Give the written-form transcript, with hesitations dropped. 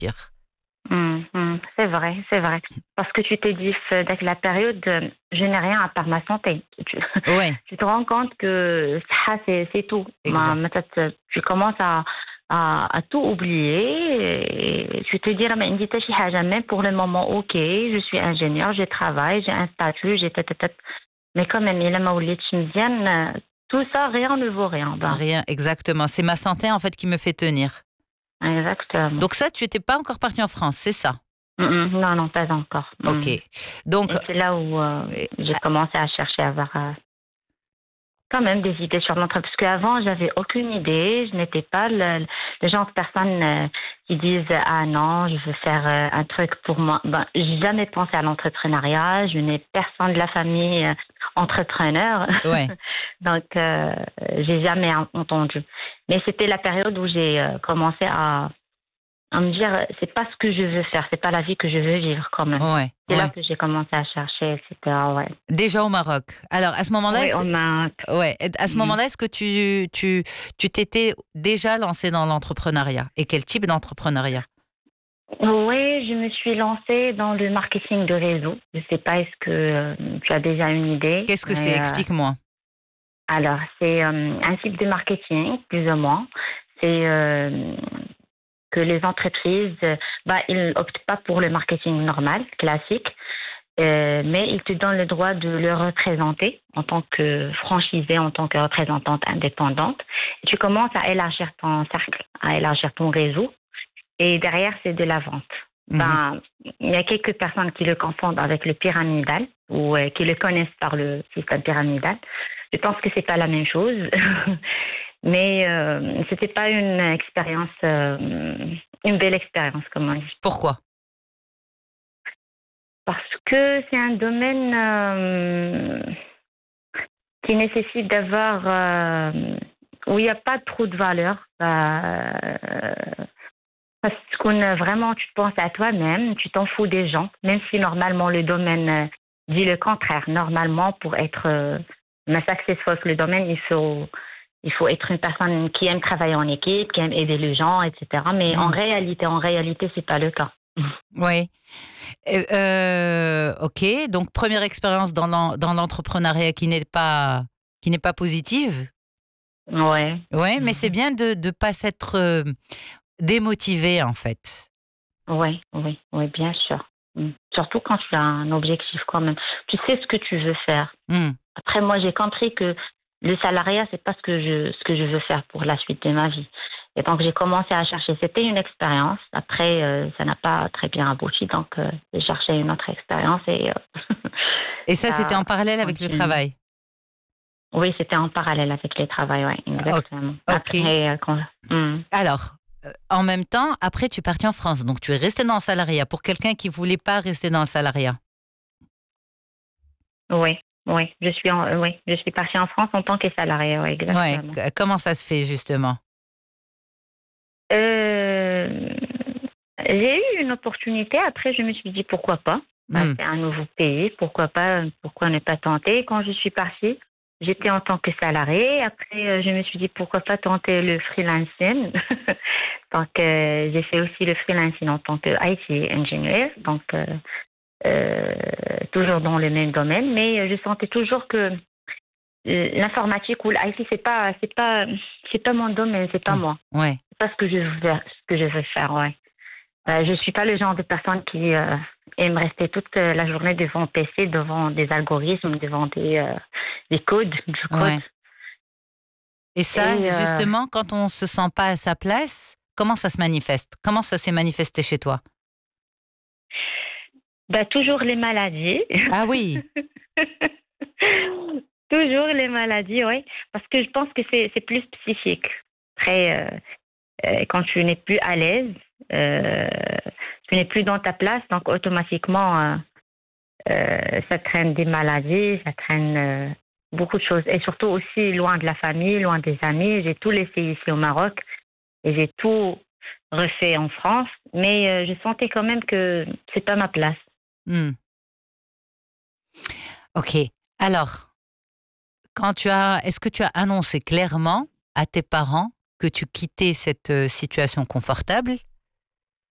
C'est vrai, c'est vrai. Parce que tu te dis, avec la période, je n'ai rien à part ma santé. Ouais, Tu te rends compte que ça, c'est tout. exact. Tu commences à tout oublier. Et tu te dis, mais même pour le moment, ok, je suis ingénieur, je travaille, j'ai un statut, j'ai tête. Mais quand même, il m'a oublié de tunisienne, tout ça, rien ne vaut rien. Ben, Rien, exactement. C'est ma santé, en fait, qui me fait tenir. exactement. Donc ça, tu n'étais pas encore partie en France, c'est ça? Non, non, pas encore. Ok. Donc, Et c'est là où euh, j'ai commencé à chercher à avoir quand même des idées sur l'entreprise. Parce qu'avant, j'avais aucune idée. Je n'étais pas le genre de personne qui disent ah non, je veux faire un truc pour moi. Ben, j'ai jamais pensé à l'entrepreneuriat. Je n'ai personne de la famille entrepreneur. ouais. Donc, j'ai jamais entendu. Mais c'était la période où j'ai commencé à me dire, c'est pas ce que je veux faire, c'est pas la vie que je veux vivre quand même. Ouais, C'est là ouais. que j'ai commencé à chercher, etc. Ouais. Déjà au Maroc. Alors, à ce moment-là, Oui, on a. ouais, à ce Mhm. moment-là, est-ce que tu t'étais déjà lancé dans l'entrepreneuriat? Et quel type d'entrepreneuriat? Oui, je me suis lancée dans le marketing de réseau. Je sais pas, est-ce que tu as déjà une idée? Qu'est-ce que c'est? Mais, Explique-moi. alors, c'est un type de marketing, plus ou moins. C'est que les entreprises, ils optent pas pour le marketing normal, classique. Mais ils te donnent le droit de le représenter en tant que franchisée, en tant que représentante indépendante. Et tu commences à élargir ton cercle, à élargir ton réseau. Et derrière, c'est de la vente. Mhm. Il y a quelques personnes qui le confondent avec le pyramidal ou qui le connaissent par le système pyramidal. Je pense que c'est pas la même chose. Mais c'était pas une expérience, une belle expérience, comme on dit. Pourquoi? Parce que c'est un domaine qui nécessite d'avoir où il n'y a pas trop de valeur. Parce qu'on vraiment, tu penses à toi-même, tu t'en fous des gens, même si normalement le domaine dit le contraire. Normalement, pour être successful le domaine, il faut être une personne qui aime travailler en équipe, qui aime aider les gens, etc. Mais Hmm. en réalité, c'est pas le cas. Oui. Ok. Donc, première expérience dans l'entrepreneuriat qui n'est pas positive. Ouais. Ouais, mais c'est bien de ne pas s'être démotivé, en fait. Oui, oui, oui, bien sûr. Surtout quand tu as un objectif quand même. Tu sais ce que tu veux faire. Hmm. Après, moi, j'ai compris que le salariat, c'est pas ce que je veux faire pour la suite de ma vie. Et donc, j'ai commencé à chercher. C'était une expérience. Après, ça n'a pas très bien abouti. Donc, j'ai cherché une autre expérience et Et ça, c'était ça en parallèle avec le continue. travail. Oui, c'était en parallèle avec les travails, oui, O- exactement. Ok. Après, Alors, en même temps, après, tu es parti en France. Donc, tu es resté dans le salariat. Pour quelqu'un qui voulait pas rester dans le salariat. oui, oui, oui, je suis partie en France en tant que salariée, oui, Ouais. exactement. Comment ça se fait, justement? Euh, j'ai eu une opportunité. Après, je me suis dit pourquoi pas. Hmm. C'est un nouveau pays. Pourquoi pas? Pourquoi ne pas tenter? Quand je suis partie, j'étais en tant que salariée. Après, je me suis dit pourquoi pas tenter le freelancing. Donc, j'ai fait aussi le freelancing en tant que IT engineer. Donc, toujours dans le même domaine. Mais je sentais toujours que l'informatique ou l'IT, c'est pas mon domaine, c'est pas Ouais. moi. Ouais. C'est pas ce que je veux faire, ouais. Je suis pas le genre de personne qui aime rester toute la journée devant PC, devant des algorithmes, devant des codes, du code. Ouais. Et ça, Et justement, quand on se sent pas à sa place, comment ça se manifeste? Comment ça s'est manifesté chez toi? toujours les maladies. Ah oui. Toujours les maladies, oui. Parce que je pense que c'est plus psychique. Après, quand tu n'es plus à l'aise, euh, tu n'es plus dans ta place, donc automatiquement, ça traîne des maladies, ça traîne beaucoup de choses. Et surtout aussi loin de la famille, loin des amis. J'ai tout laissé ici au Maroc et j'ai tout refait en France, mais je sentais quand même que c'est pas ma place. Hmm. Ok. Alors, est-ce que tu as annoncé clairement à tes parents que tu quittais cette situation confortable